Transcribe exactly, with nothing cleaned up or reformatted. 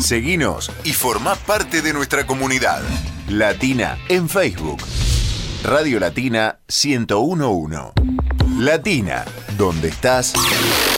Seguinos y formá parte de nuestra comunidad. Latina en Facebook. Radio Latina ciento uno punto uno. Latina, donde estás